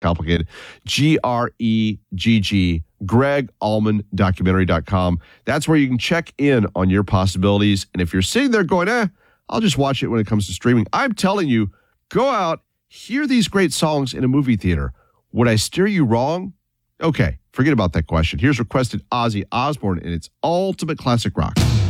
complicated. G-R-E-G-G, GregAllmanDocumentary.com. That's where you can check in on your possibilities. And if you're sitting there going, I'll just watch it when it comes to streaming, I'm telling you, go out, hear these great songs in a movie theater. Would I steer you wrong? Okay, forget about that question. Here's requested Ozzy Osbourne in its ultimate classic rock.